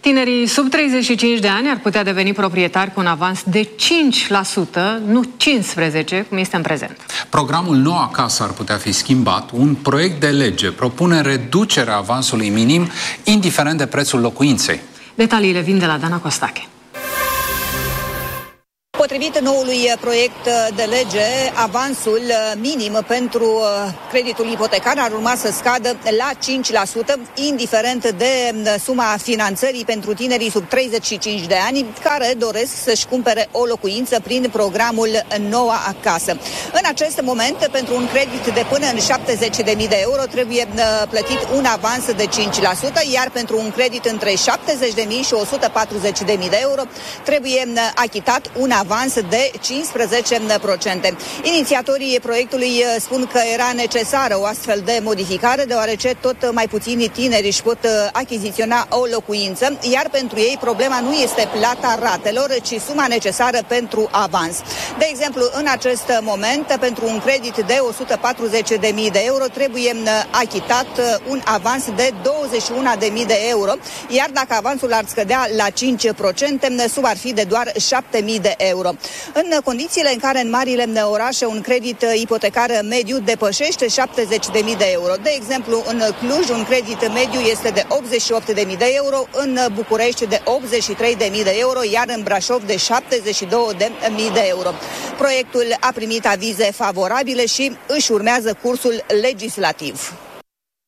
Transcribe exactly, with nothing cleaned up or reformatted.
Tinerii sub treizeci și cinci de ani ar putea deveni proprietari cu un avans de cinci la sută, nu cincisprezece la sută, cum este în prezent. Programul Noua Casă ar putea fi schimbat. Un proiect de lege propune reducerea avansului minim, indiferent de prețul locuinței. Detaliile vin de la Dana Costache. Potrivit noului proiect de lege, avansul minim pentru creditul ipotecar ar urma să scadă la cinci la sută, indiferent de suma finanțării pentru tinerii sub treizeci și cinci de ani care doresc să-și cumpere o locuință prin programul Noua Casă. În acest moment, pentru un credit de până în șaptezeci de mii de euro trebuie plătit un avans de cinci la sută, iar pentru un credit între șaptezeci de mii și o sută patruzeci de mii de euro trebuie achitat un avans de cincisprezece la sută. Inițiatorii proiectului spun că era necesară o astfel de modificare, deoarece tot mai puțini tineri își pot achiziționa o locuință, iar pentru ei problema nu este plata ratelor, ci suma necesară pentru avans. De exemplu, în acest moment, pentru un credit de o sută patruzeci de mii de euro trebuie achitat un avans de douăzeci și unu de mii de euro, iar dacă avansul ar scădea la cinci la sută, suma ar fi de doar șapte mii de euro. În condițiile în care în marile orașe un credit ipotecar mediu depășește șaptezeci de mii de euro. De exemplu, în Cluj un credit mediu este de optzeci și opt de mii de euro, în București de optzeci și trei de mii de euro, iar în Brașov de șaptezeci și două de mii de euro. Proiectul a primit avize favorabile și își urmează cursul legislativ.